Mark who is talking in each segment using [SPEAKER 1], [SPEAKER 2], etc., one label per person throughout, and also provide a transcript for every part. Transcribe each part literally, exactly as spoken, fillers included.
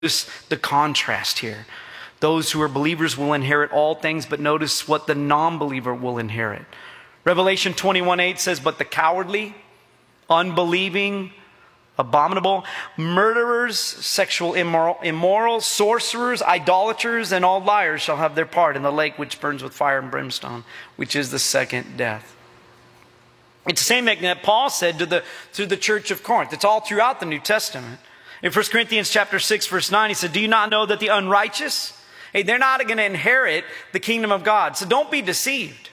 [SPEAKER 1] Notice the contrast here. Those who are believers will inherit all things, but notice what the non-believer will inherit. Revelation twenty-one eight says, but the cowardly, unbelieving, abominable, murderers, sexual immoral, immoral, sorcerers, idolaters, and all liars shall have their part in the lake which burns with fire and brimstone, which is the second death. It's the same thing that Paul said to the, to the church of Corinth. It's all throughout the New Testament. In First Corinthians chapter six, verse nine, he said, do you not know that the unrighteous, hey, they're not going to inherit the kingdom of God. So don't be deceived.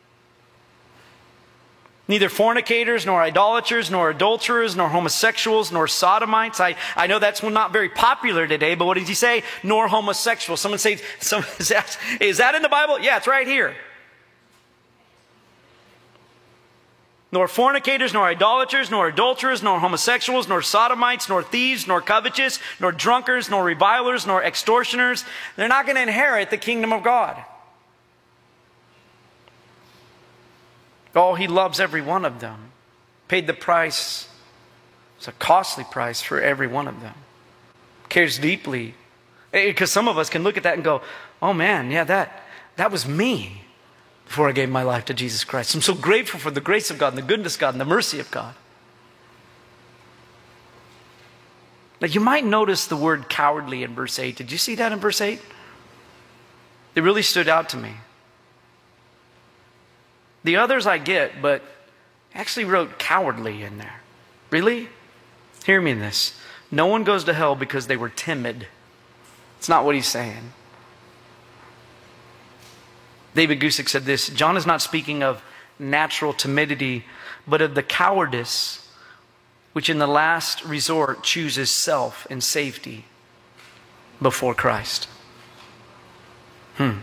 [SPEAKER 1] Neither fornicators, nor idolaters, nor adulterers, nor homosexuals, nor sodomites. I, I know that's not very popular today, but what did he say? Nor homosexuals. Someone say, someone says, is that in the Bible? Yeah, it's right here. Nor fornicators, nor idolaters, nor adulterers, nor homosexuals, nor sodomites, nor thieves, nor covetous, nor drunkards, nor revilers, nor extortioners. They're not going to inherit the kingdom of God. Oh, he loves every one of them. Paid the price. It's a costly price for every one of them. Cares deeply. Because some of us can look at that and go, oh man, yeah, that, that was me before I gave my life to Jesus Christ. I'm so grateful for the grace of God and the goodness of God and the mercy of God. Now you might notice the word cowardly in verse eight. Did you see that in verse eight? It really stood out to me. The others I get, but I actually wrote cowardly in there. Really? Hear me in this. No one goes to hell because they were timid. It's not what he's saying. David Gusick said this, John is not speaking of natural timidity, but of the cowardice which in the last resort chooses self and safety before Christ. Hmm.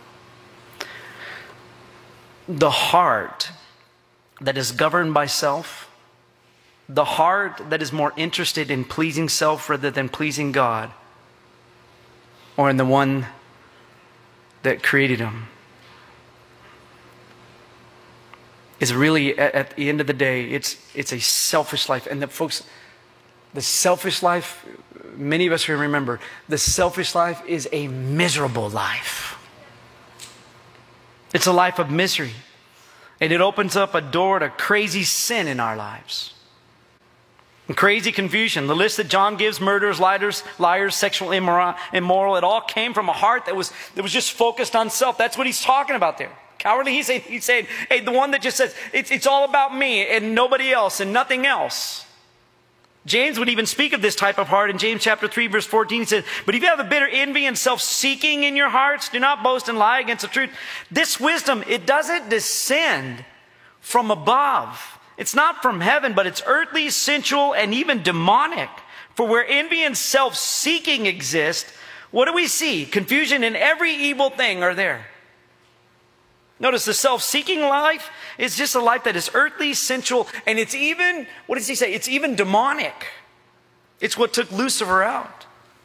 [SPEAKER 1] The heart that is governed by self, the heart that is more interested in pleasing self rather than pleasing God, or in the one that created him, is really, at, at the end of the day, it's, it's a selfish life. And the folks, the selfish life, many of us will remember, the selfish life is a miserable life. It's a life of misery. And it opens up a door to crazy sin in our lives. And crazy confusion. The list that John gives, murderers, liars, liars, sexual immoral, immoral, it all came from a heart that was, that was just focused on self. That's what he's talking about there. Cowardly, he's saying, he's saying, hey, the one that just says, it's, it's all about me and nobody else and nothing else. James would even speak of this type of heart in James chapter three, verse fourteen. He said, but if you have a bitter envy and self-seeking in your hearts, do not boast and lie against the truth. This wisdom, it doesn't descend from above. It's not from heaven, but it's earthly, sensual, and even demonic. For where envy and self-seeking exist, what do we see? Confusion and every evil thing are there. Notice the self-seeking life is just a life that is earthly, sensual, and it's even, what does he say? It's even demonic. It's what took Lucifer out.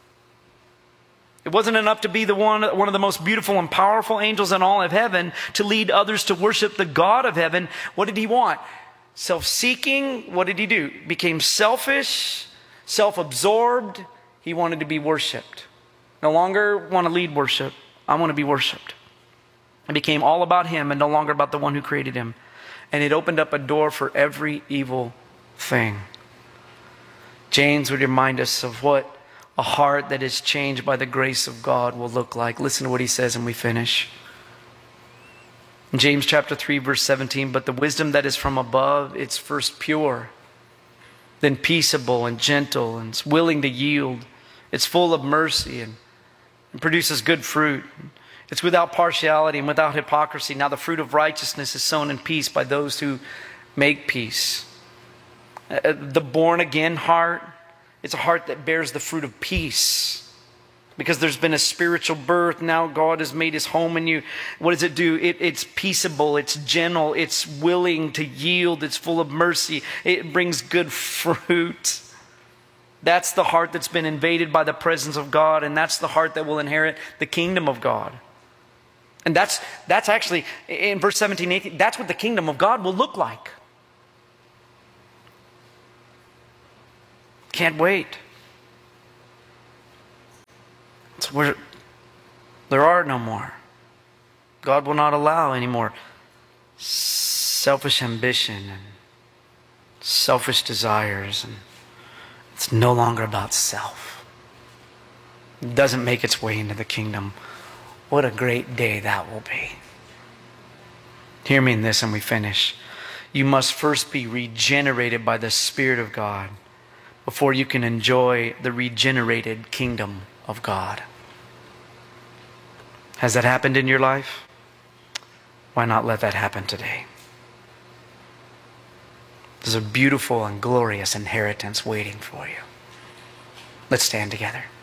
[SPEAKER 1] It wasn't enough to be the one, one of the most beautiful and powerful angels in all of heaven to lead others to worship the God of heaven. What did he want? Self-seeking. What did he do? Became selfish, self-absorbed. He wanted to be worshiped. No longer want to lead worship. I want to be worshiped. It became all about him and no longer about the one who created him. And it opened up a door for every evil thing. James would remind us of what a heart that is changed by the grace of God will look like. Listen to what he says and we finish. In James chapter three, verse seventeen, but the wisdom that is from above, it's first pure, then peaceable and gentle, and it's willing to yield. It's full of mercy and, and produces good fruit. It's without partiality and without hypocrisy. Now the fruit of righteousness is sown in peace by those who make peace. Uh, the born again heart, it's a heart that bears the fruit of peace. Because there's been a spiritual birth. Now God has made his home in you. What does it do? It, it's peaceable. It's gentle. It's willing to yield. It's full of mercy. It brings good fruit. That's the heart that's been invaded by the presence of God. And that's the heart that will inherit the kingdom of God. And that's, that's actually, in verse seventeen, eighteen, that's what the kingdom of God will look like. Can't wait. It's where there are no more. God will not allow any more selfish ambition and selfish desires. And it's no longer about self. It doesn't make its way into the kingdom. What a great day that will be. Hear me in this and we finish. You must first be regenerated by the Spirit of God before you can enjoy the regenerated kingdom of God. Has that happened in your life? Why not let that happen today? There's a beautiful and glorious inheritance waiting for you. Let's stand together.